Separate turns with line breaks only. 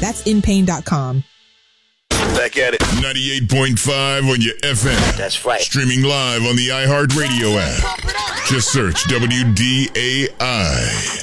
That's inpain.com.
Back at it.
98.5 on your FM.
That's right.
Streaming live on the iHeartRadio app. Just search WDAI.